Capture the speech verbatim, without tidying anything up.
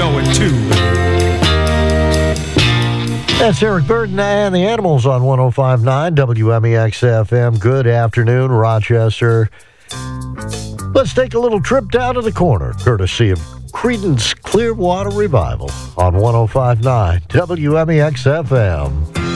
know it too. That's Eric Burden and the Animals on one oh five point nine W M E X F M. Good afternoon, Rochester. Let's take a little trip down to the corner, courtesy of Creedence Clearwater Revival on one oh five point nine W M E X F M.